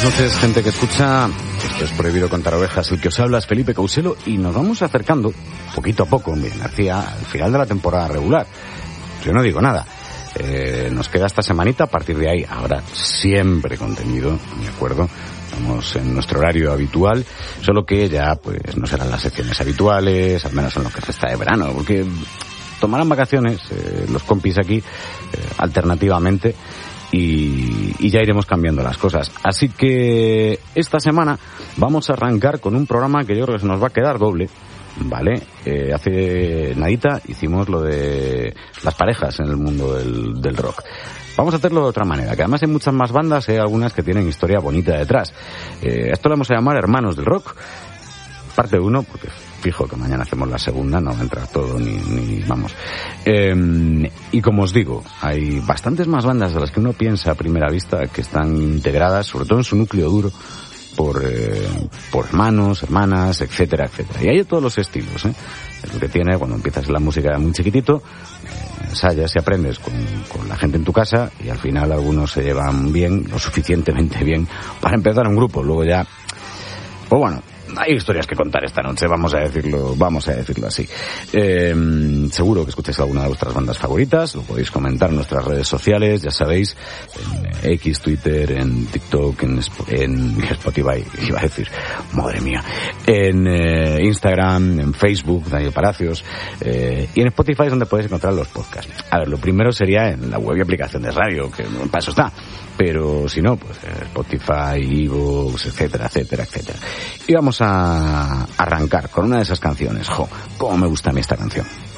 Buenas noches, gente que escucha. Esto es Prohibido Contar Ovejas. El que os habla es Felipe Couselo y nos vamos acercando, poquito a poco, hacia el final de la temporada regular. Yo no digo nada. Nos queda esta semanita, a partir de ahí habrá siempre contenido, ¿de acuerdo? Estamos en nuestro horario habitual, solo que ya pues no serán las secciones habituales, al menos en lo que resta de verano, porque tomarán vacaciones los compis aquí alternativamente y ya iremos cambiando las cosas. Así que esta semana vamos a arrancar con un programa que yo creo que se nos va a quedar doble, ¿vale? Hace nadita hicimos lo de las parejas en el mundo del rock. Vamos a hacerlo de otra manera, que además hay muchas más bandas, hay algunas que tienen historia bonita detrás. Esto lo vamos a llamar Hermanos del Rock, parte 1, porque fijo que mañana hacemos la segunda, no va a entrar todo ni vamos. Y como os digo, hay bastantes más bandas de las que uno piensa a primera vista que están integradas, sobre todo en su núcleo duro, por hermanos, hermanas, etcétera, etcétera. Y hay de todos los estilos, ¿eh? Es lo que tiene cuando empiezas la música muy chiquitito, ensayas y aprendes con la gente en tu casa y al final algunos se llevan bien, lo suficientemente bien para empezar un grupo. Luego ya, pues bueno, hay historias que contar esta noche, vamos a decirlo así. Seguro que escucháis alguna de vuestras bandas favoritas, lo podéis comentar en nuestras redes sociales, ya sabéis, en X, Twitter, en TikTok, en Spotify, iba a decir, madre mía, en Instagram, en Facebook, Daniel Palacios, y en Spotify es donde podéis encontrar los podcasts. A ver, lo primero sería en la web y aplicación de radio, que para eso está, pero si no, pues Spotify, iVoox, etcétera, etcétera, etcétera. Y vamos a arrancar con una de esas canciones. Cómo me gusta a mí esta canción.